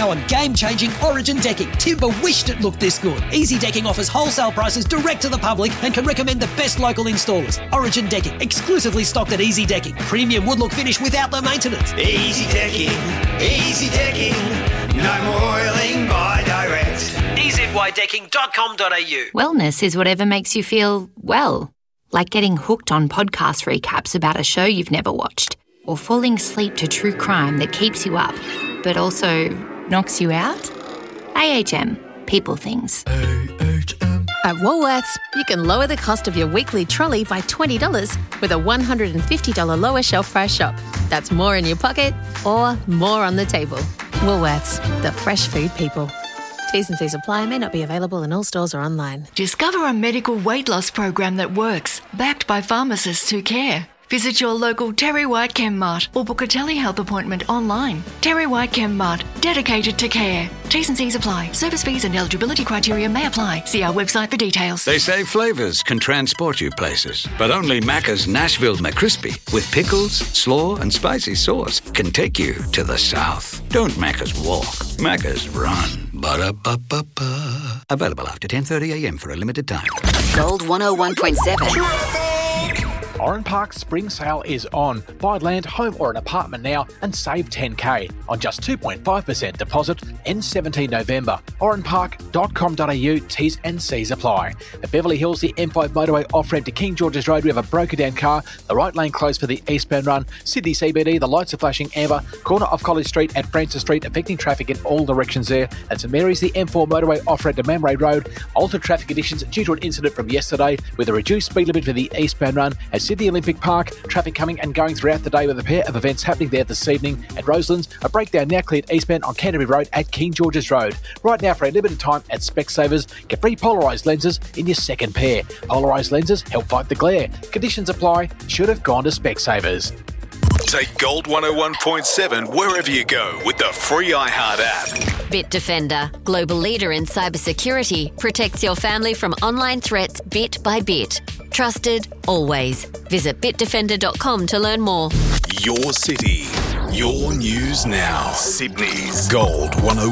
now on game-changing Origin decking. Timber wished it looked this good. Easy Decking offers wholesale prices direct to the public and can recommend the best local installers. Origin Decking, exclusively stocked at Easy Decking. Premium wood-look finish without the maintenance. Easy Decking, no more oiling by direct. EZYdecking.com.au. Wellness is whatever makes you feel well. Like getting hooked on podcast recaps about a show you've never watched. Or falling asleep to true crime that keeps you up, but also knocks you out. AHM. People things. At Woolworths, you can lower the cost of your weekly trolley by $20 with a $150 lower shelf price shop. That's more in your pocket or more on the table. Woolworths, the fresh food people. T's and C's apply, may not be available in all stores or online. Discover a medical weight loss program that works, backed by pharmacists who care. Visit your local Terry White Chemmart or book a telehealth appointment online. Terry White Chemmart, dedicated to care. T's and C's apply. Service fees and eligibility criteria may apply. See our website for details. They say flavours can transport you places, but only Macca's Nashville McCrispy with pickles, slaw and spicy sauce can take you to the south. Don't Macca's walk, Macca's run. Ba-da-ba-ba-ba. Available after 10:30am for a limited time. Gold 101.7. Oran Park Spring Sale is on. Buy land, home or an apartment now and save $10,000 on just 2.5% deposit. Ends 17 November. oranpark.com.au. T's and C's apply. At Beverly Hills, the M5 motorway off-ramp to King George's Road, we have a broken down car. The right lane closed for the eastbound run. Sydney CBD, the lights are flashing amber. Corner of College Street at Francis Street, affecting traffic in all directions there. At St Mary's, the M4 motorway off-ramp to Mamray Road. Altered traffic conditions due to an incident from yesterday with a reduced speed limit for the eastbound run. At Sydney Olympic Park, traffic coming and going throughout the day with a pair of events happening there this evening. At Roselands, a breakdown now cleared eastbound on Canterbury Road at King George's Road. Right now, for a limited time at Specsavers, get free polarised lenses in your second pair. Polarised lenses help fight the glare. Conditions apply. Should have gone to Specsavers. Take Gold 101.7 wherever you go with the free iHeart app. Bitdefender, global leader in cybersecurity, protects your family from online threats bit by bit. Trusted, always. Visit bitdefender.com to learn more. Your city, your news now. Sydney's Gold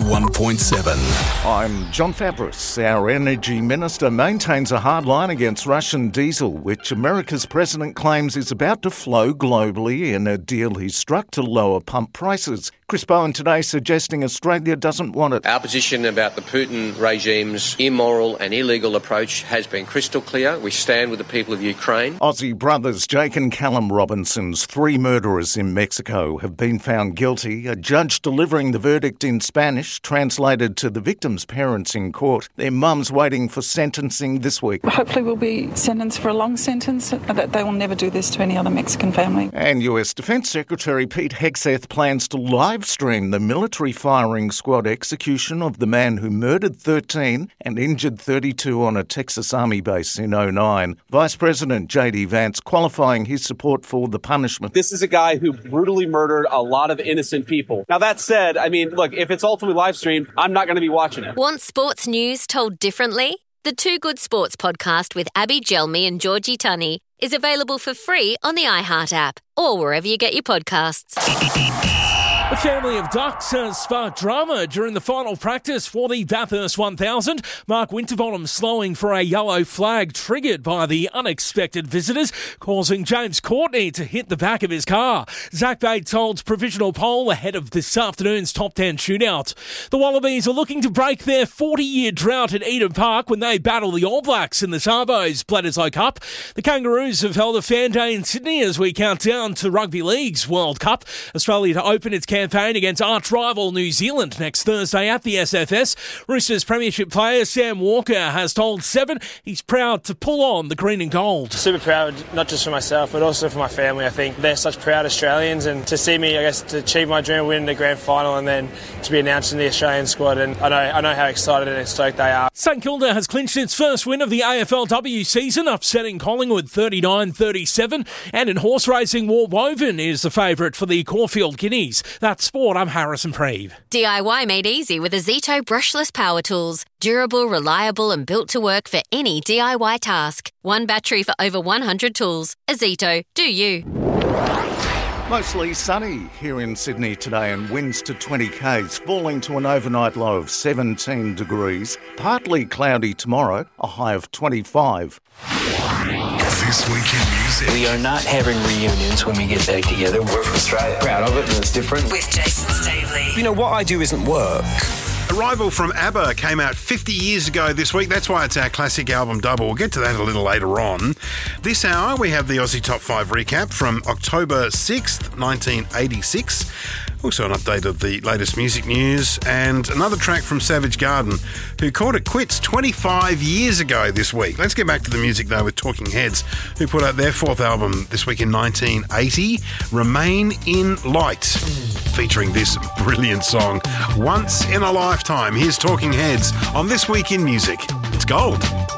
101.7. I'm John Fabris. Our energy minister maintains a hard line against Russian diesel, which America's president claims is about to flow globally in a deal he struck to lower pump prices. Chris Bowen today suggesting Australia doesn't want it. Our position about the Putin regime's immoral and illegal approach has been crystal clear. We stand with the people of Ukraine. Aussie brothers Jake and Callum Robinson's three murderers in Mexico have been found guilty. A judge delivering the verdict in Spanish, translated to the victims' parents in court. Their mums waiting for sentencing this week. Hopefully we'll be sentenced for a long sentence, that they will never do this to any other Mexican family. And US Defence Secretary Pete Hegseth plans to live stream the military firing squad execution of the man who murdered 13 and injured 32 on a Texas Army base in 2009. Vice President J.D. Vance qualifying his support for the punishment. This is a guy who brutally murdered a lot of innocent people. Now, that said, I mean, look, if it's ultimately live streamed, I'm not going to be watching it. Want sports news told differently? The Two Good Sports podcast with Abby Gelmi and Georgie Tunney is available for free on the iHeart app or wherever you get your podcasts. A family of ducks has sparked drama during the final practice for the Bathurst 1000. Mark Winterbottom slowing for a yellow flag triggered by the unexpected visitors, causing James Courtney to hit the back of his car. Zach Bates holds provisional pole ahead of this afternoon's top 10 shootout. The Wallabies are looking to break their 40-year drought at Eden Park when they battle the All Blacks in the Savo's Bledisloe Cup. The Kangaroos have held a fan day in Sydney as we count down to Rugby League's World Cup. Australia to open its campaign against arch-rival New Zealand next Thursday at the SFS. Roosters premiership player Sam Walker has told Seven he's proud to pull on the green and gold. Super proud, not just for myself, but also for my family. I think they're such proud Australians, and to see me, I guess, to achieve my dream, win the grand final, and then to be announced in the Australian squad, and I know how excited and stoked they are. St Kilda has clinched its first win of the AFLW season, upsetting Collingwood 39-37, and in horse racing, War Woven is the favourite for the Caulfield Guineas. That's sport. I'm Harrison Preeve. DIY made easy with Azito brushless power tools. Durable, reliable and built to work for any DIY task. One battery for over 100 tools. Azito, do you. Mostly sunny here in Sydney today and winds to 20 k's, falling to an overnight low of 17 degrees. Partly cloudy tomorrow, a high of 25. This Week in Music. We are not having reunions when we get back together. We're from Australia. Proud of it, and it's different. With Jason Stavely. You know, what I do isn't work. Arrival from ABBA came out 50 years ago this week. That's why it's our classic album double. We'll get to that a little later on. This hour, we have the Aussie Top 5 recap from October 6th, 1986. Also an update of the latest music news and another track from Savage Garden, who called it quits 25 years ago this week. Let's get back to the music, though, with Talking Heads, who put out their fourth album this week in 1980, Remain in Light, featuring this brilliant song, Once in a Lifetime. Here's Talking Heads on This Week in Music. It's gold.